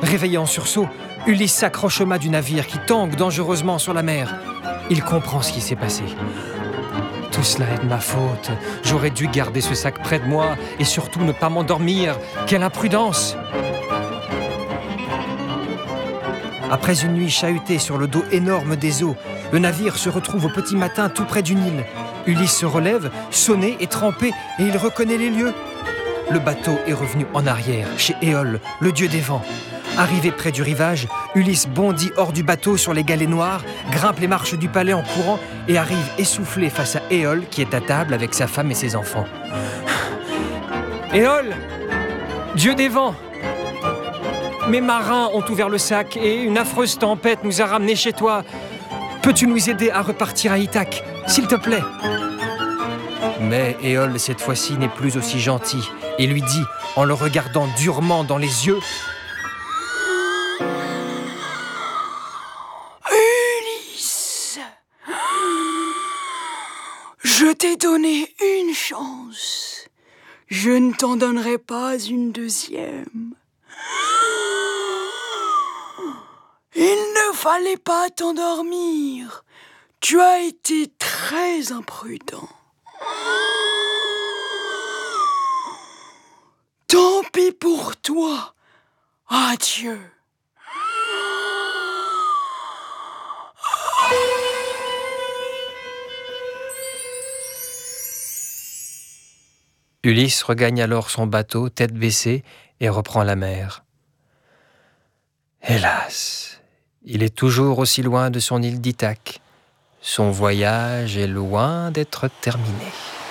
Réveillé en sursaut, Ulysse s'accroche au mât du navire qui tangue dangereusement sur la mer. Il comprend ce qui s'est passé. Tout cela est de ma faute. J'aurais dû garder ce sac près de moi et surtout ne pas m'endormir. Quelle imprudence! Après une nuit chahutée sur le dos énorme des eaux, le navire se retrouve au petit matin tout près d'une île. Ulysse se relève, sonné et trempé, et il reconnaît les lieux. Le bateau est revenu en arrière, chez Éole, le dieu des vents. Arrivé près du rivage, Ulysse bondit hors du bateau sur les galets noirs, grimpe les marches du palais en courant et arrive essoufflé face à Éole qui est à table avec sa femme et ses enfants. « Éole, dieu des vents, mes marins ont ouvert le sac et une affreuse tempête nous a ramenés chez toi. Peux-tu nous aider à repartir à Ithaque, s'il te plaît ?» Mais Éole, cette fois-ci, n'est plus aussi gentil et lui dit, en le regardant durement dans les yeux: « Ulysse, je t'ai donné une chance. Je ne t'en donnerai pas une deuxième. Il ne fallait pas t'endormir. Tu as été très imprudent. Tant pis pour toi. Adieu. » Ulysse regagne alors son bateau, tête baissée, et reprend la mer. Hélas, il est toujours aussi loin de son île d'Ithaque. Son voyage est loin d'être terminé.